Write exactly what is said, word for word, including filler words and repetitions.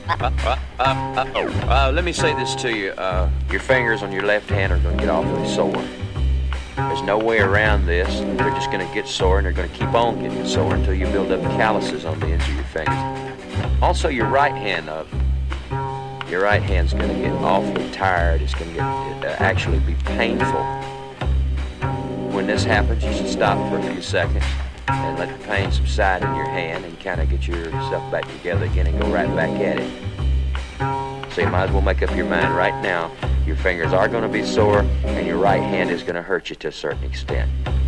Uh, uh, uh, uh, uh, let me say this to you. Uh, your fingers on your left hand are going to get awfully sore. There's no way around this. They're just going to get sore, and they're going to keep on getting sore until you build up calluses on the ends of your fingers. Also, your right hand, uh, your right hand's going to get awfully tired. It's going to get uh, actually be painful. When this happens, you should stop for a few seconds and let the pain subside in your hand and kind of get yourself back together again and go right back at it. So you might as well make up your mind right now. Your fingers are going to be sore, and your right hand is going to hurt you to a certain extent.